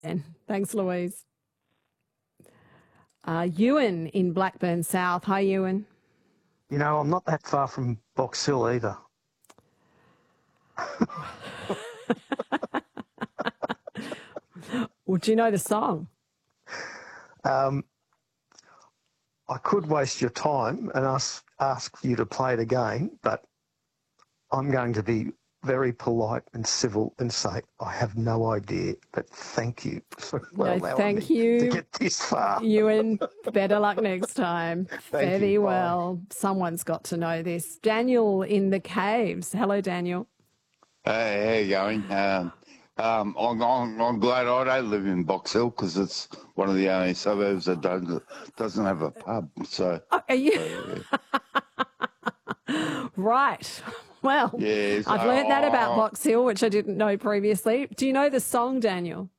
And thanks, Louise. Ewan in Blackburn South. Hi, Ewan. You know, I'm not that far from Box Hill either. Well, do you know the song? I could waste your time and ask you to play it again, but I'm going to be very polite and civil and say I have no idea, but thank you for allowing me to get this far. Ewan, better luck next time. Thank you. Well. Someone's got to know this. Daniel in the Caves. Hello, Daniel. Hey, how you going? I'm glad I don't live in Box Hill because it's one of the only suburbs that doesn't have a pub. So, are you right? Well, yeah, I've learned that about Box Hill, which I didn't know previously. Do you know the song, Daniel?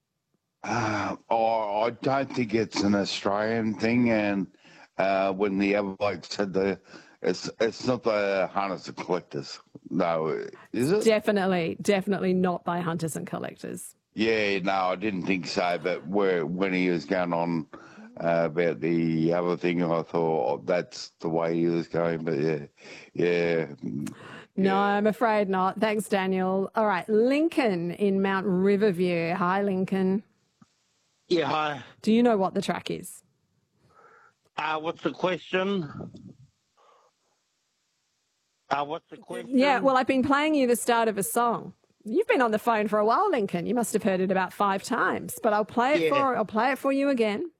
I don't think it's an Australian thing. And when the other bloke said it's not the Hunters and Collectors. No, is it? Definitely not by Hunters and Collectors. Yeah, no, I didn't think so. But when he was going on about the other thing, I thought that's the way he was going. But yeah. No, I'm afraid not. Thanks, Daniel. All right, Lincoln in Mount Riverview. Hi, Lincoln. Yeah, hi. Do you know what the track is? What's the question? Yeah, well, I've been playing you the start of a song. You've been on the phone for a while, Lincoln. You must have heard it about 5 times. But I'll play it for you again.